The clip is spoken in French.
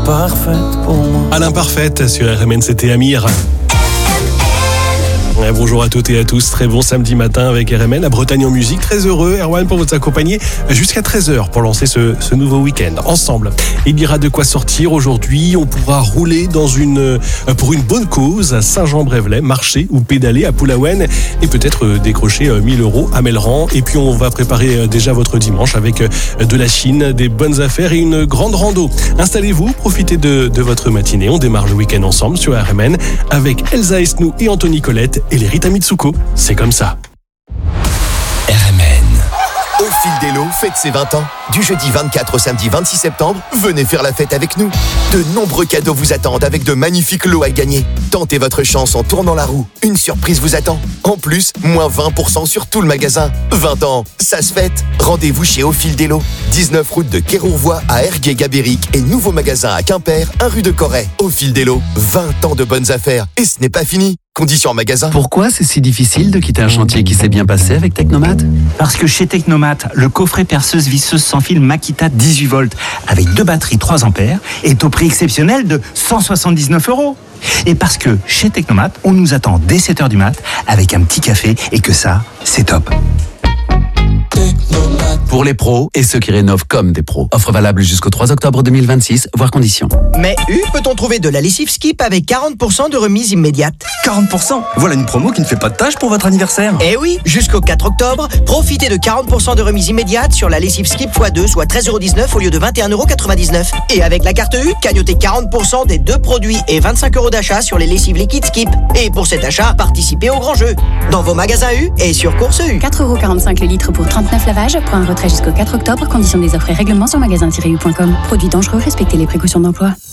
parfaite pour moi. À l'imparfaite sur RMN, c'était Amir. Bonjour à toutes et à tous, très bon samedi matin avec RMN, la Bretagne en musique. Très heureux, Erwan, pour vous accompagner jusqu'à 13h pour lancer ce nouveau week-end ensemble. Il y aura de quoi sortir aujourd'hui, on pourra rouler pour une bonne cause à Saint-Jean-Brévelay, marcher ou pédaler à Poulaouen et peut-être décrocher 1000 € à Melleran. Et puis on va préparer déjà votre dimanche avec de la Chine, des bonnes affaires et une grande rando. Installez-vous, profitez de votre matinée. On démarre le week-end ensemble sur RMN avec Elsa Esnou et Anthony Colette et les Rita Mitsuko. C'est comme ça. RMN. Au fil des lots, fête ses 20 ans. Du jeudi 24 au samedi 26 septembre, venez faire la fête avec nous. De nombreux cadeaux vous attendent avec de magnifiques lots à gagner. Tentez votre chance en tournant la roue. Une surprise vous attend. En plus, moins 20% sur tout le magasin. 20 ans, ça se fête. Rendez-vous chez Au fil des lots. 19 route de Quérourvois à Ergué-Gabéric et nouveau magasin à Quimper, 1 rue de Corray. Au fil des lots, 20 ans de bonnes affaires. Et ce n'est pas fini. Conditions en magasin. Pourquoi c'est si difficile de quitter un chantier qui s'est bien passé avec Technomat ? Parce que chez Technomat, le coffret perceuse visseuse sans fil Makita 18 volts avec 2 batteries 3 ampères est au prix exceptionnel de 179 €. Et parce que chez Technomat, on nous attend dès 7h du mat avec un petit café et que ça, c'est top. Pour les pros et ceux qui rénovent comme des pros. Offre valable jusqu'au 3 octobre 2026, voire conditions. Mais peut-on trouver de la lessive Skip avec 40% de remise immédiate ? 40%. Voilà une promo qui ne fait pas de tâche pour votre anniversaire. Eh oui, jusqu'au 4 octobre, profitez de 40% de remise immédiate sur la lessive Skip x2, soit 13,19 € au lieu de 21,99 €. Et avec la carte U, cagnotez 40% des 2 produits et 25 € d'achat sur les lessives liquides Skip. Et pour cet achat, participez au grand jeu. Dans vos magasins U et sur Course U. 4,45 € le litre pour 39 lavages. Pour un retrait jusqu'au 4 octobre. Conditions des offres et règlements sur magasin-u.com. Produits dangereux, respectez les précautions d'emploi.